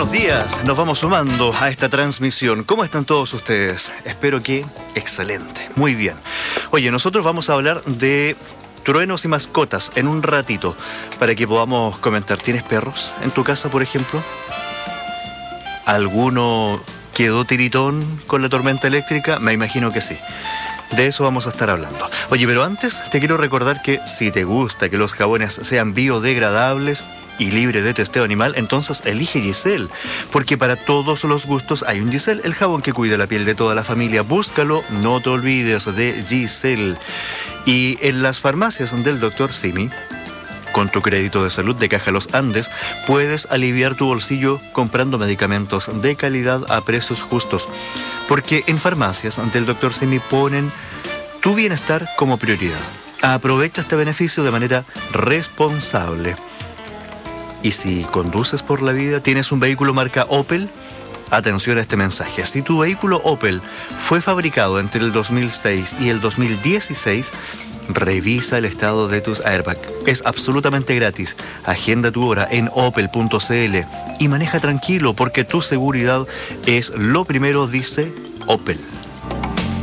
buenos días. Nos vamos sumando a esta transmisión. ¿Cómo están todos ustedes? Espero que excelente. Muy bien. Oye, nosotros vamos a hablar de truenos y mascotas en un ratito para que podamos comentar. ¿Tienes perros en tu casa, por ejemplo? ¿Alguno quedó tiritón con la tormenta eléctrica? Me imagino que sí. De eso vamos a estar hablando. Oye, pero antes te quiero recordar que si te gusta que los jabones sean biodegradables y libre de testeo animal, entonces elige Giselle, porque para todos los gustos hay un Giselle, el jabón que cuida la piel de toda la familia. Búscalo, no te olvides de Giselle. Y en las farmacias del Dr. Simi, con tu crédito de salud de Caja Los Andes, puedes aliviar tu bolsillo comprando medicamentos de calidad a precios justos, porque en farmacias del Dr. Simi ponen tu bienestar como prioridad. Aprovecha este beneficio de manera responsable. Y si conduces por la vida, tienes un vehículo marca Opel, atención a este mensaje. Si tu vehículo Opel fue fabricado entre el 2006 y el 2016, revisa el estado de tus airbags. Es absolutamente gratis. Agenda tu hora en opel.cl y maneja tranquilo, porque tu seguridad es lo primero, dice Opel.